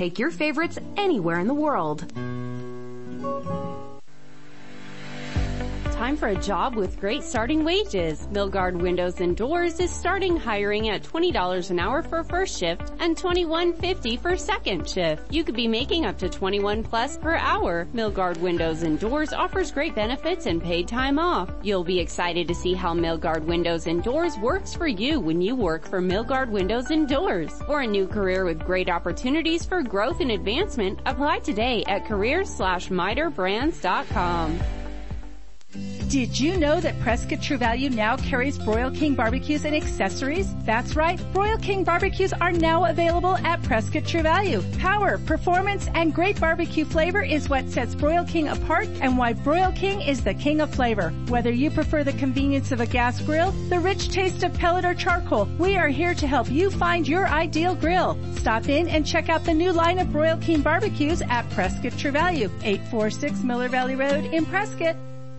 Take your favorites anywhere in the world. Time for a job with great starting wages. Milgard Windows and Doors is starting hiring at $20 an hour for first shift and $21.50 for second shift. You could be making up to $21 plus per hour. Milgard Windows and Doors offers great benefits and paid time off. You'll be excited to see how Milgard Windows and Doors works for you when you work for Milgard Windows and Doors. For a new career with great opportunities for growth and advancement, apply today at careers.miterbrands.com. Did you know that Prescott True Value now carries Broil King barbecues and accessories? That's right, Broil King barbecues are now available at Prescott True Value. Power, performance, and great barbecue flavor is what sets Broil King apart and why Broil King is the king of flavor. Whether you prefer the convenience of a gas grill, the rich taste of pellet or charcoal, we are here to help you find your ideal grill. Stop in and check out the new line of Broil King barbecues at Prescott True Value, 846 Miller Valley Road in Prescott.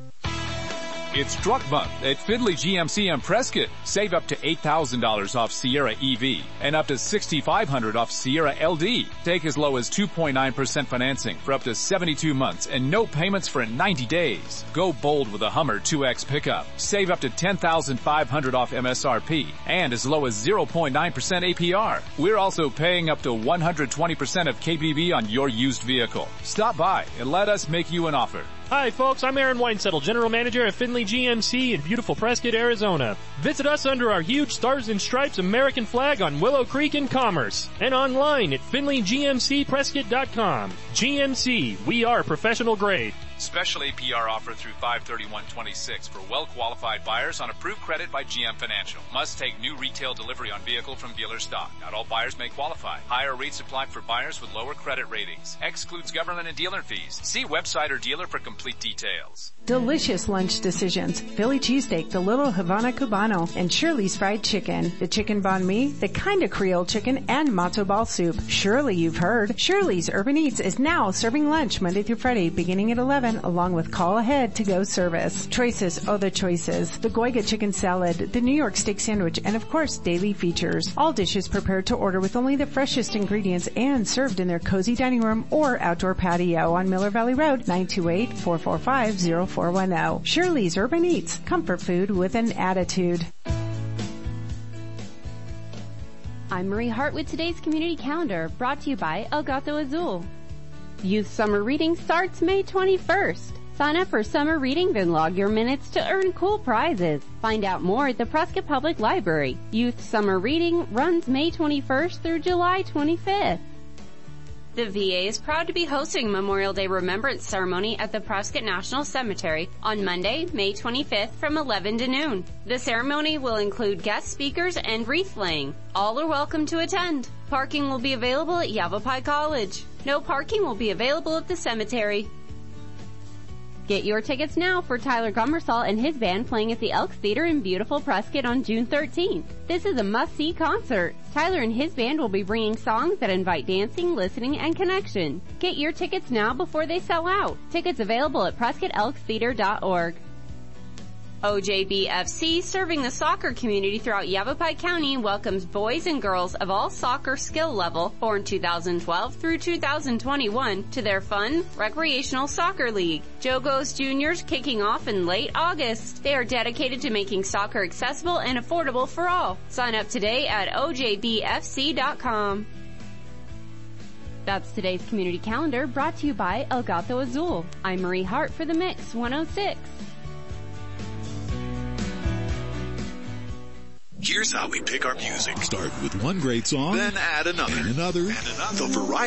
It's Truck Month at Findlay GMC and Prescott. Save up to $8,000 off Sierra EV and up to $6,500 off Sierra LD. Take as low as 2.9% financing for up to 72 months and no payments for 90 days. Go bold with a Hummer 2X pickup. Save up to $10,500 off MSRP and as low as 0.9% APR. We're also paying up to 120% of KBB on your used vehicle. Stop by and let us make you an offer. Hi folks, I'm Aaron Weinsettle, General Manager at Findlay GMC in beautiful Prescott, Arizona. Visit us under our huge Stars and Stripes American flag on Willow Creek in Commerce and online at FindlayGMCPrescott.com. GMC, we are professional grade. Special APR offer through 5/31/26 for well-qualified buyers on approved credit by GM Financial. Must take new retail delivery on vehicle from dealer stock. Not all buyers may qualify. Higher rates apply for buyers with lower credit ratings. Excludes government and dealer fees. See website or dealer for complete details. Delicious lunch decisions. Philly cheesesteak, the Little Havana Cubano, and Shirley's Fried Chicken. The chicken banh mi, the kind of Creole chicken, and matzo ball soup. Surely you've heard. Shirley's Urban Eats is now serving lunch Monday through Friday beginning at 11 along with call ahead to go service. Choices, other choices. The Goiga chicken salad, the New York steak sandwich, and of course daily features. All dishes prepared to order with only the freshest ingredients and served in their cozy dining room or outdoor patio on Miller Valley Road, 928-445-0410. Shirley's Urban Eats, comfort food with an attitude. I'm Marie Hart with today's community calendar, brought to you by El Gato Azul. Youth Summer Reading starts May 21st. Sign up for summer reading, then log your minutes to earn cool prizes. Find out more at the Prescott Public Library. Youth Summer Reading runs May 21st through July 25th. The VA is proud to be hosting Memorial Day Remembrance Ceremony at the Prescott National Cemetery on Monday, May 25th from 11 to noon. The ceremony will include guest speakers and wreath laying. All are welcome to attend. Parking will be available at Yavapai College. No parking will be available at the cemetery. Get your tickets now for Tyler Gummersall and his band playing at the Elks Theater in beautiful Prescott on June 13th. This is a must-see concert. Tyler and his band will be bringing songs that invite dancing, listening, and connection. Get your tickets now before they sell out. Tickets available at PrescottElksTheater.org. OJBFC, serving the soccer community throughout Yavapai County, welcomes boys and girls of all soccer skill level, born 2012 through 2021, to their fun, recreational soccer league. Jogos Juniors kicking off in late August. They are dedicated to making soccer accessible and affordable for all. Sign up today at OJBFC.com. That's today's community calendar, brought to you by El Gato Azul. I'm Marie Hart for The Mix 106. Here's how we pick our music. Start with one great song, then add another. And another. The variety